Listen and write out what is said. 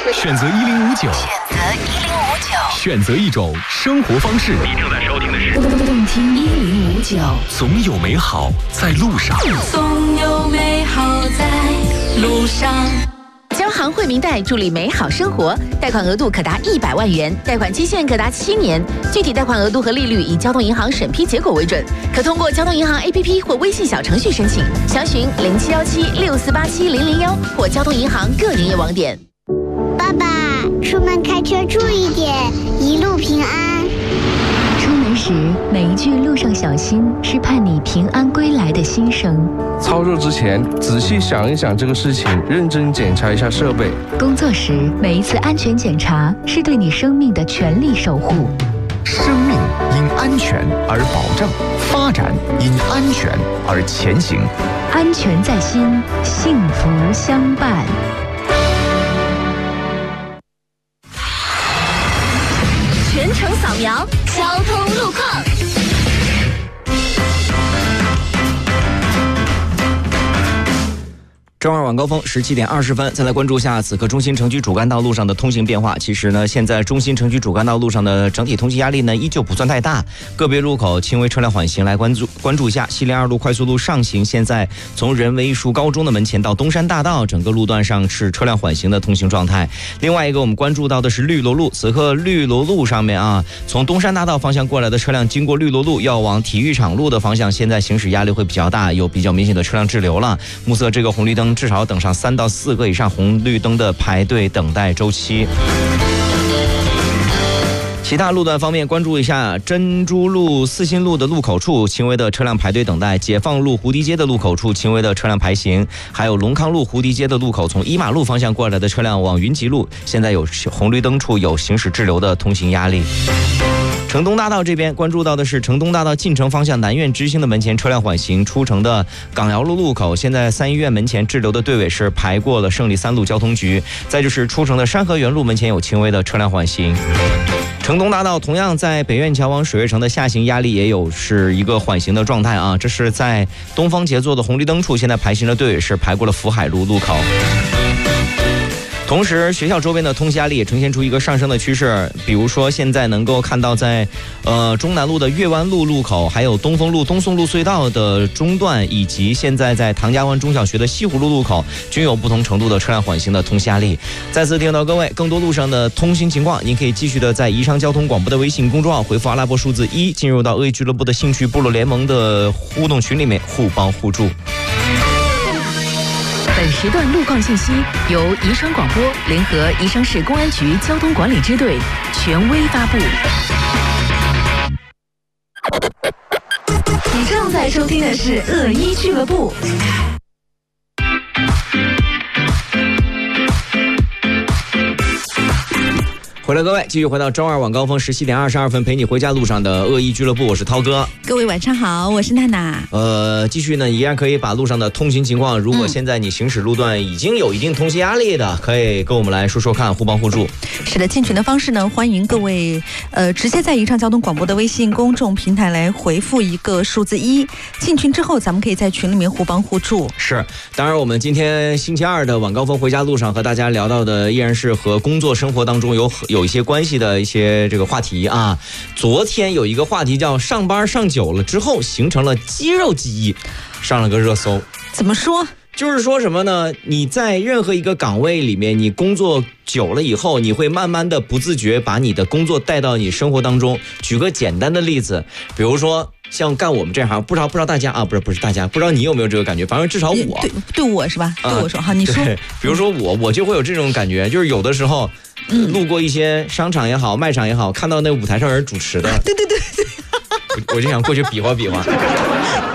选择1059，选择一种生活方式。 你正在收听的是动听1059， 总有美好在路上， 总有美好在路上。 交行惠民贷助力美好生活，贷款额度可达100万元，贷款期限可达7年，具体贷款额度和利率以交通银行审批结果为准，可通过交通银行 APP 或微信小程序申请，详询07176487-001或交通银行各营业网点。 爸爸，出门开车注意点，一路平安。 出门时每一句路上小心是盼你平安归来的心声。 操作之前仔细想一想这个事情，认真检查一下设备。 工作时每一次安全检查是对你生命的全力守护。 生命因安全而保障，发展因安全而前行。 安全在心，幸福相伴。 全程扫描交通路况。 周二晚高峰17点20分，再来关注下此刻中心城区主干道路上的通行变化。其实呢，现在中心城区主干道路上的整体通行压力呢依旧不算太大，个别路口轻微车辆缓行。来关注一下西陵2路快速路上行，现在从仁维树高中的门前到东山大道，整个路段上是车辆缓行的通行状态。另外一个我们关注到的是绿萝路，此刻绿萝路上面啊，从东山大道方向过来的车辆经过绿萝路要往体育场路的方向，现在行驶压力会比较大，有比较明显的车辆滞留了。目测这个红绿灯至少等上3到4个以上红绿灯的排队等待周期。其他路段方面，关注一下珍珠路四新路的路口处轻微的车辆排队等待，解放路蝴蝶街的路口处轻微的车辆排行，还有龙康路蝴蝶街的路口从一马路方向过来的车辆往云集路，现在有红绿灯处有行驶滞留的通行压力。城东大道这边关注到的是城东大道进城方向南苑之星的门前车辆缓行，出城的港窑路路口现在三医院门前滞留的队尾是排过了胜利3路交通局，再就是出城的山河园路门前有轻微的车辆缓行。城东大道同样在北苑桥往水月城的下行压力也有是一个缓行的状态啊，这是在东方杰作的红绿灯处，现在排行的队尾是排过了福海路路口。同时学校周边的通行压力也呈现出一个上升的趋势，比如说现在能够看到在中南路的月湾路路口，还有东风路东宋路隧道的中段，以及现在在唐家湾中小学的西湖路路口均有不同程度的车辆缓行的通行压力。再次提醒到各位，更多路上的通行情况您可以继续的在宜昌交通广播的微信公众号回复阿拉伯数字1，进入到恶意俱乐部的兴趣部落联盟的互动群里面互帮互助。 本时段路况信息由宜昌广播联合宜昌市公安局交通管理支队权威发布。你正在收听的是恶意俱乐部。 回来各位，继续回到周二晚高峰17点22分陪你回家路上的恶意俱乐部，我是涛哥。 各位晚上好，我是娜娜。 继续呢，依然可以把路上的通行情况，如果现在你行驶路段已经有一定通行压力的，可以跟我们来说说看，互帮互助。 是的，进群的方式呢，欢迎各位直接在宜昌交通广播的微信公众平台来回复一个数字1，进群之后咱们可以在群里面互帮互助。 是，当然我们今天星期二的晚高峰回家路上和大家聊到的依然是和工作生活当中有一些关系的一些这个话题啊。昨天有一个话题叫上班上久了之后形成了肌肉记忆，上了个热搜。 怎么说？ 就是说什么呢？你在任何一个岗位里面，你工作久了以后，你会慢慢的不自觉把你的工作带到你生活当中。举个简单的例子，比如说像干我们这行，不知道大家啊，不是大家，不知道你有没有这个感觉？反正至少我对我是吧？对我说好，你说。 比如说我就会有这种感觉，就是有的时候，路过一些商场也好，卖场也好，看到那舞台上有人主持的， 对。 我就想过去比划比划。